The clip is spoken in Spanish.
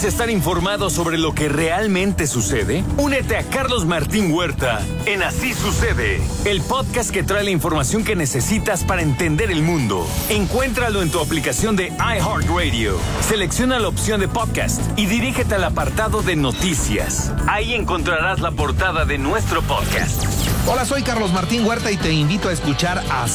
¿Quieres estar informado sobre lo que realmente sucede? Únete a Carlos Martín Huerta en Así Sucede, el podcast que trae la información que necesitas para entender el mundo. Encuéntralo en tu aplicación de iHeartRadio. Selecciona la opción de podcast y dirígete al apartado de noticias. Ahí encontrarás la portada de nuestro podcast. Hola, soy Carlos Martín Huerta y te invito a escuchar